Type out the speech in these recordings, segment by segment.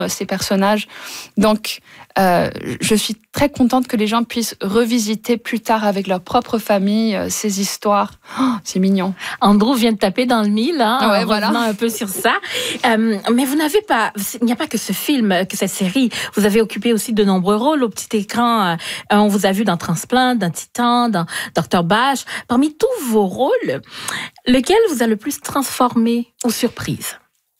ces personnages. Donc, je suis très contente que les gens puissent revisiter plus tard avec leur propre famille ces histoires. Oh, c'est mignon. Andrew vient de taper dans le mille, hein, Ouais, en revenant un peu sur ça. Mais vous n'avez pas... Il n'y a pas que ce film, que cette série. Vous avez occupé aussi de nombreux rôles au petit écran. On vous a vu dans Transplant, dans Titan, dans Dr. Bash. Parmi tous vos rôles, lequel vous a le plus transformé ou surprise?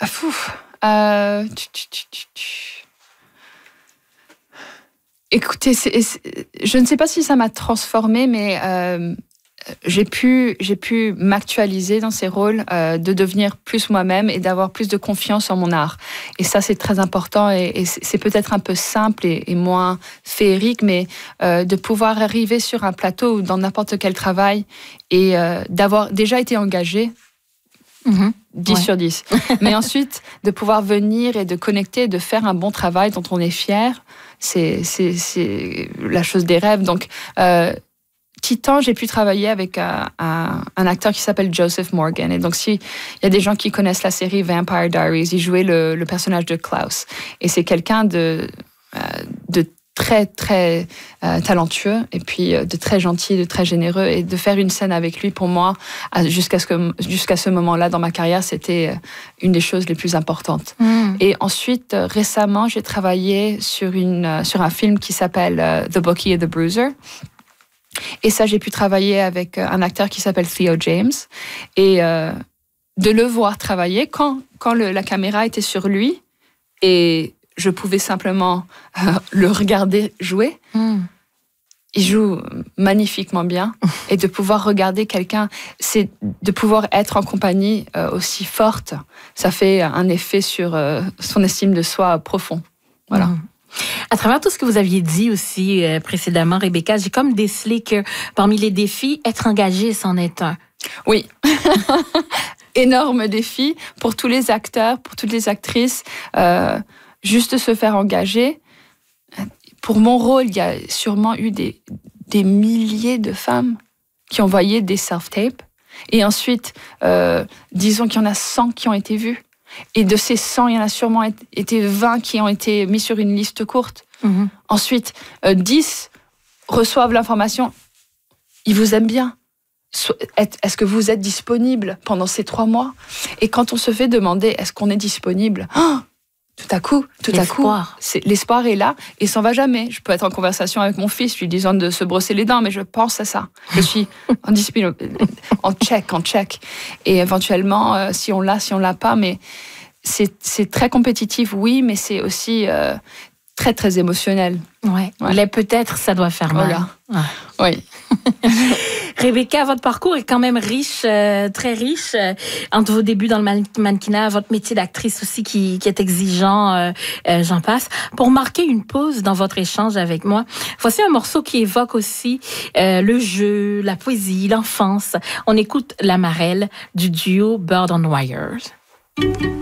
Écoutez, je ne sais pas si ça m'a transformée, mais j'ai pu m'actualiser dans ces rôles, de devenir plus moi-même et d'avoir plus de confiance en mon art. Et ça, c'est très important et c'est peut-être un peu simple et moins féerique, mais de pouvoir arriver sur un plateau ou dans n'importe quel travail et d'avoir déjà été engagée. 10 sur 10. Mais ensuite, de pouvoir venir et de connecter, de faire un bon travail dont on est fier, c'est la chose des rêves. Donc, Titan, j'ai pu travailler avec un acteur qui s'appelle Joseph Morgan. Et donc, s'il y a des gens qui connaissent la série Vampire Diaries, il jouait le personnage de Klaus. Et c'est quelqu'un de très, très talentueux et puis de très gentil, de très généreux. Et de faire une scène avec lui, pour moi, jusqu'à ce moment-là dans ma carrière, c'était une des choses les plus importantes. Et ensuite, récemment, j'ai travaillé sur un film qui s'appelle The Bookie and the Bruiser. Et ça, j'ai pu travailler avec un acteur qui s'appelle Theo James. Et de le voir travailler quand la caméra était sur lui et je pouvais simplement le regarder jouer. Il joue magnifiquement bien. Et de pouvoir regarder quelqu'un, c'est de pouvoir être en compagnie aussi forte. Ça fait un effet sur son estime de soi profond. Voilà. À travers tout ce que vous aviez dit aussi précédemment, Rebecca, j'ai comme décelé que parmi les défis, être engagé, c'en est un. Oui. Énorme défi pour tous les acteurs, pour toutes les actrices. Juste se faire engager. Pour mon rôle, il y a sûrement eu des milliers de femmes qui ont envoyé des self-tapes. Et ensuite, disons qu'il y en a 100 qui ont été vues. Et de ces 100, il y en a sûrement été 20 qui ont été mis sur une liste courte. Ensuite, 10 reçoivent l'information. Ils vous aiment bien. Est-ce que vous êtes disponible pendant ces 3 mois? Et quand on se fait demander, est-ce qu'on est disponible? Tout à coup, l'espoir est là et s'en va jamais. Je peux être en conversation avec mon fils, lui disant de se brosser les dents, mais je pense à ça. Je suis en check. Et éventuellement, si on l'a, si on l'a pas, mais c'est très compétitif, oui, mais c'est aussi très, très émotionnel. Ouais. Mais peut-être, ça doit faire mal. Oui. Rebecca, votre parcours est quand même riche, très riche. Entre vos débuts dans le mannequinat, votre métier d'actrice aussi qui est exigeant, j'en passe. Pour marquer une pause dans votre échange avec moi, voici un morceau qui évoque aussi le jeu, la poésie, l'enfance. On écoute La Marelle du duo Bird on Wires.